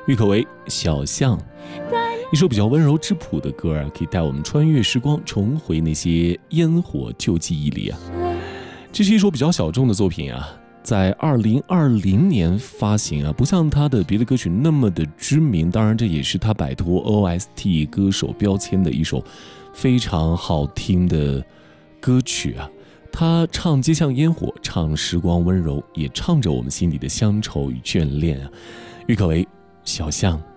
郁可唯《小巷》，一首比较温柔质朴的歌啊，可以带我们穿越时光，重回那些烟火旧记忆里啊。这是一首比较小众的作品啊，在2020年发行啊，不像他的别的歌曲那么的知名，当然这也是他摆脱 OST 歌手标签的一首非常好听的歌曲啊。他唱街巷烟火，唱时光温柔，也唱着我们心里的乡愁与眷恋啊。郁可唯《小巷》。